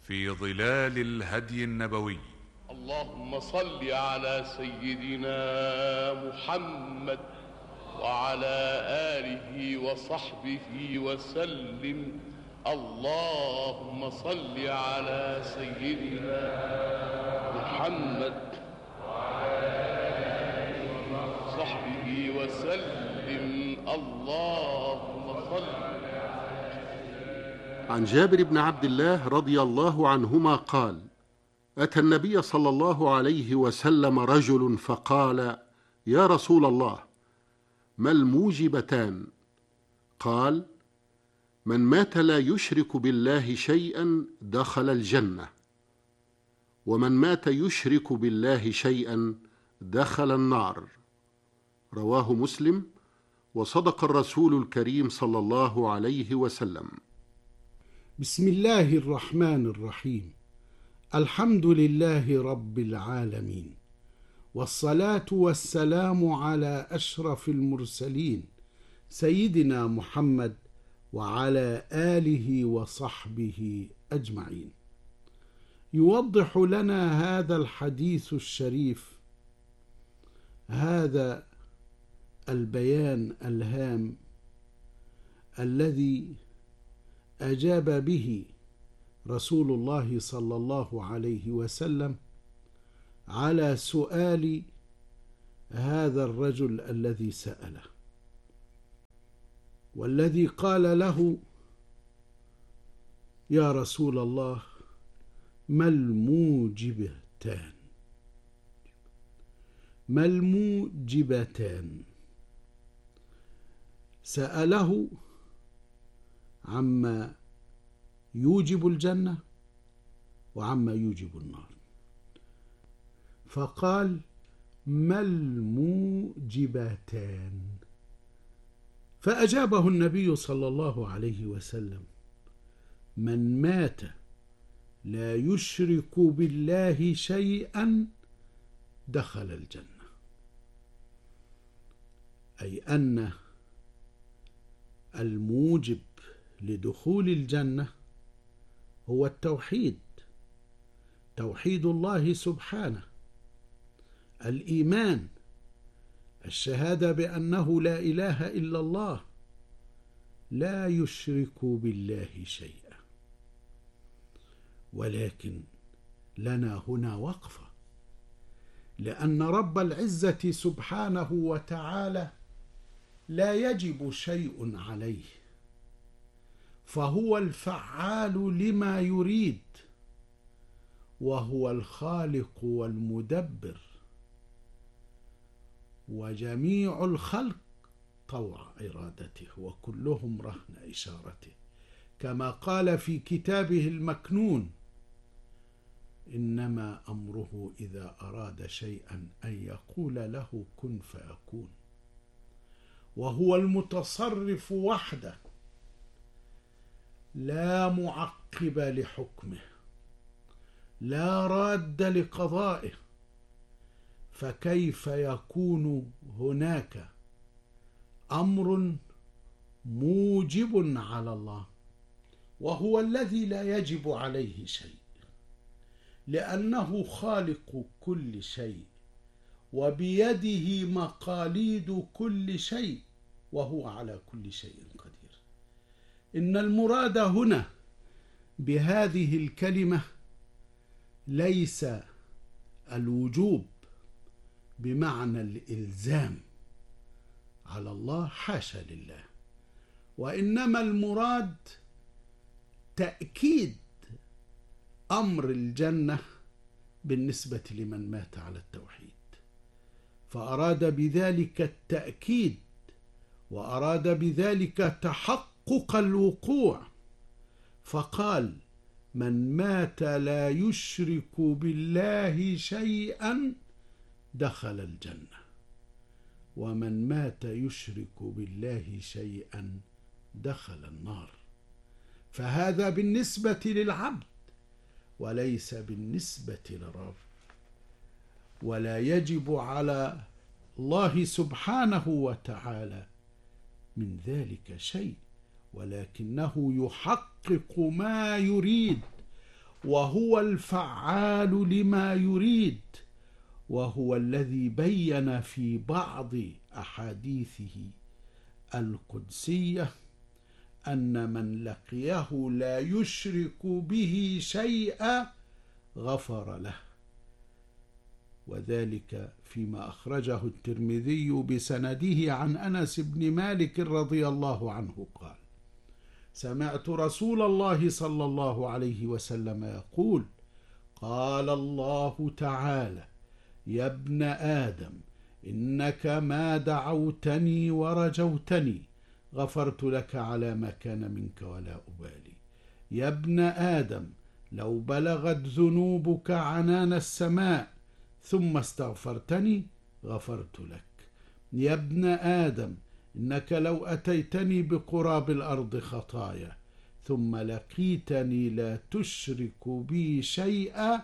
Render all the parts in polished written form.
في ظلال الهدي النبوي. اللهم صل على سيدنا محمد وعلى آله وصحبه وسلم. اللهم صل على سيدنا محمد وعلى آله وصحبه وسلم. اللهم صل. عن جابر بن عبد الله رضي الله عنهما قال: أتى النبي صلى الله عليه وسلم رجل فقال: يا رسول الله، ما الموجبتان؟ قال: من مات لا يشرك بالله شيئا دخل الجنة، ومن مات يشرك بالله شيئا دخل النار. رواه مسلم، وصدق الرسول الكريم صلى الله عليه وسلم. بسم الله الرحمن الرحيم. الحمد لله رب العالمين، والصلاة والسلام على أشرف المرسلين سيدنا محمد وعلى آله وصحبه أجمعين. يوضح لنا هذا الحديث الشريف هذا البيان الهام الذي أجاب به رسول الله صلى الله عليه وسلم على سؤال هذا الرجل الذي سأله، والذي قال له: يا رسول الله، ما الموجبتان؟ ما الموجبتان؟ سأله عما يوجب الجنة وعما يوجب النار، فقال: ما الموجبتان؟ فأجابه النبي صلى الله عليه وسلم: من مات لا يشرك بالله شيئا دخل الجنة. أي أن الموجب لدخول الجنة هو التوحيد، توحيد الله سبحانه، الإيمان، الشهادة بأنه لا إله إلا الله، لا يشرك بالله شيئا. ولكن لنا هنا وقفة، لأن رب العزة سبحانه وتعالى لا يجب شيء عليه، فهو الفعال لما يريد، وهو الخالق والمدبر، وجميع الخلق طوع إرادته وكلهم رهن إشارته، كما قال في كتابه المكنون: إنما أمره إذا أراد شيئا أن يقول له كن فيكون. وهو المتصرف وحده، لا معقب لحكمه، لا راد لقضائه، فكيف يكون هناك أمر موجب على الله وهو الذي لا يجب عليه شيء، لأنه خالق كل شيء وبيده مقاليد كل شيء وهو على كل شيء قدير. إن المراد هنا بهذه الكلمة ليس الوجوب بمعنى الإلزام على الله، حاشا لله، وإنما المراد تأكيد أمر الجنة بالنسبة لمن مات على التوحيد، فأراد بذلك التأكيد، وأراد بذلك تحقق الوقوع، فقال: من مات لا يشرك بالله شيئا دخل الجنة، ومن مات يشرك بالله شيئا دخل النار. فهذا بالنسبة للعبد وليس بالنسبة للرب، ولا يجب على الله سبحانه وتعالى من ذلك شيء، ولكنه يحقق ما يريد وهو الفعال لما يريد، وهو الذي بين في بعض أحاديثه القدسية أن من لقيه لا يشرك به شيئا غفر له، وذلك فيما أخرجه الترمذي بسنده عن أنس بن مالك رضي الله عنه قال: سمعت رسول الله صلى الله عليه وسلم يقول: قال الله تعالى: يا ابن آدم إنك ما دعوتني ورجوتني غفرت لك على ما كان منك ولا أبالي. يا ابن آدم لو بلغت ذنوبك عنان السماء ثم استغفرتني غفرت لك. يا ابن آدم إنك لو أتيتني بقراب الأرض خطايا ثم لقيتني لا تشرك بي شيئا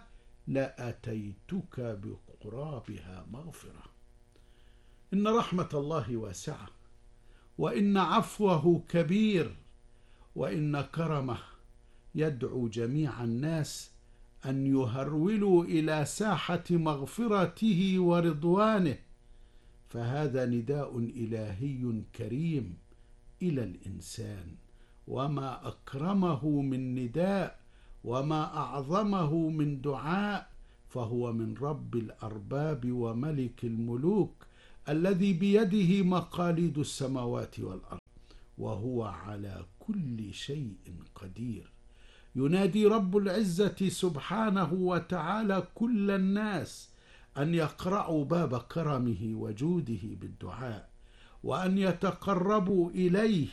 لأتيتك بقرابها مغفرة. إن رحمة الله واسعة، وإن عفوه كبير، وإن كرمه يدعو جميع الناس أن يهرولوا إلى ساحة مغفرته ورضوانه، فهذا نداء إلهي كريم إلى الإنسان، وما أكرمه من نداء وما أعظمه من دعاء، فهو من رب الأرباب وملك الملوك الذي بيده مقاليد السماوات والأرض، وهو على كل شيء قدير. ينادي رب العزة سبحانه وتعالى كل الناس أن يقرعوا باب كرمه وجوده بالدعاء، وأن يتقربوا إليه،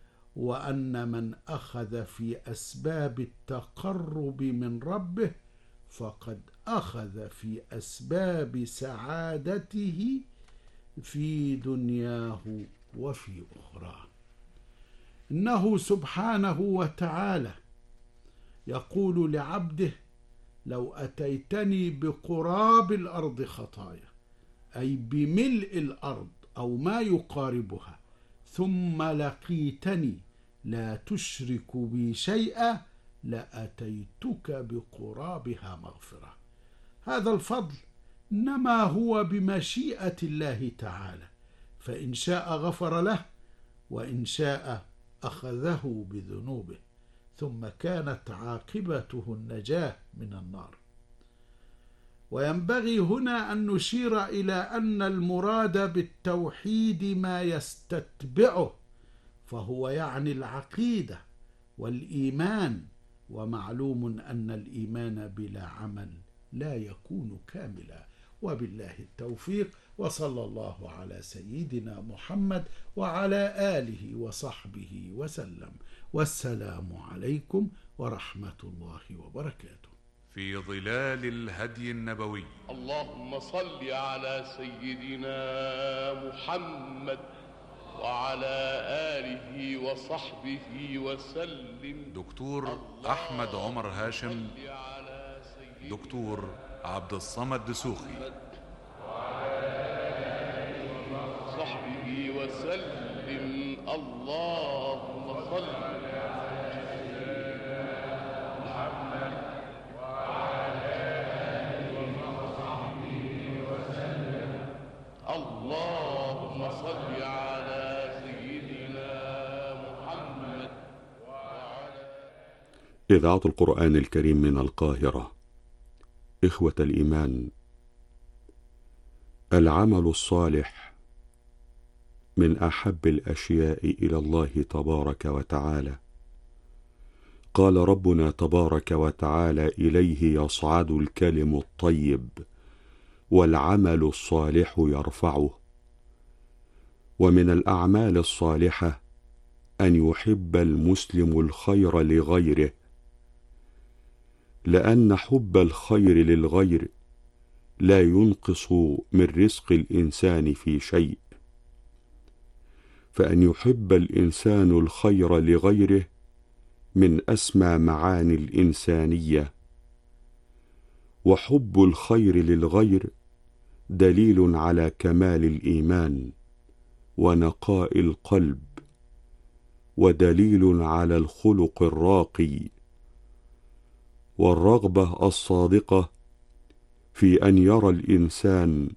وأن من أخذ في أسباب التقرب من ربه فقد أخذ في أسباب سعادته في دنياه وفي أخراه. إنه سبحانه وتعالى يقول لعبده: لو أتيتني بقراب الأرض خطايا، أي بملء الأرض أو ما يقاربها، ثم لقيتني لا تشرك بي شيئا لأتيتك بقرابها مغفرة. هذا الفضل إنما هو بمشيئة الله تعالى، فإن شاء غفر له، وإن شاء أخذه بذنوبه، ثم كانت عاقبته النجاة من النار. وينبغي هنا أن نشير إلى أن المراد بالتوحيد ما يستتبعه، فهو يعني العقيدة والإيمان، ومعلوم أن الإيمان بلا عمل لا يكون كاملا. وبالله التوفيق، وصلى الله على سيدنا محمد وعلى آله وصحبه وسلم، والسلام عليكم ورحمة الله وبركاته. في ظلال الهدي النبوي. اللهم صل على سيدنا محمد وعلى آله وصحبه وسلم. دكتور أحمد عمر هاشم، دكتور عبد الصمد دسوخي، وصحبه وسلم. اللهم صل اللهم صل على سيدنا محمد وعلى إذاعة القرآن الكريم من القاهرة. إخوة الإيمان، العمل الصالح من أحب الأشياء إلى الله تبارك وتعالى. قال ربنا تبارك وتعالى: إليه يصعد الكلم الطيب والعمل الصالح يرفعه. ومن الأعمال الصالحة أن يحب المسلم الخير لغيره، لأن حب الخير للغير لا ينقص من رزق الإنسان في شيء، فأن يحب الإنسان الخير لغيره من أسمى معاني الإنسانية، وحب الخير للغير دليل على كمال الإيمان ونقاء القلب، ودليل على الخلق الراقي. والرغبة الصادقة في أن يرى الإنسان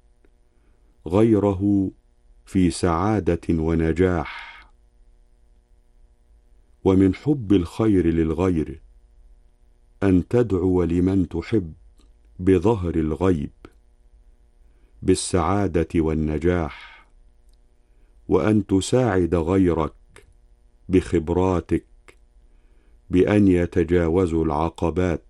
غيره في سعادة ونجاح. ومن حب الخير للغير أن تدعو لمن تحب بظهر الغيب بالسعادة والنجاح، وأن تساعد غيرك بخبراتك بأن يتجاوزوا العقبات،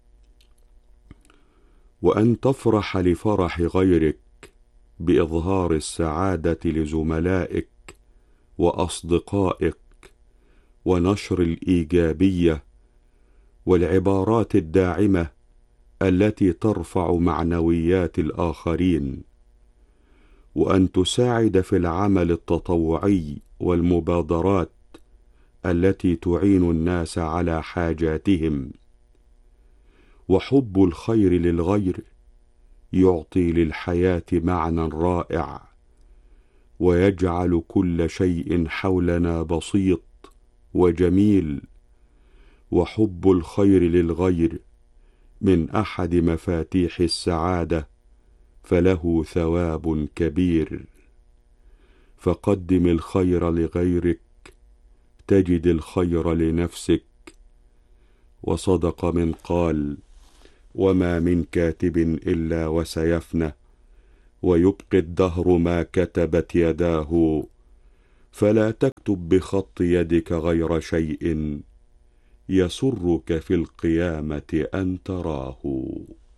وأن تفرح لفرح غيرك بإظهار السعادة لزملائك وأصدقائك، ونشر الإيجابية والعبارات الداعمة التي ترفع معنويات الآخرين، وأن تساعد في العمل التطوعي والمبادرات التي تعين الناس على حاجاتهم. وحب الخير للغير يعطي للحياة معنى رائع، ويجعل كل شيء حولنا بسيط وجميل. وحب الخير للغير من أحد مفاتيح السعادة، فله ثواب كبير. فقدم الخير لغيرك تجد الخير لنفسك. وصدق من قال: وما من كاتب إلا وسيفنى، ويبقي الدهر ما كتبت يداه، فلا تكتب بخط يدك غير شيء يسرك في القيامة أن تراه.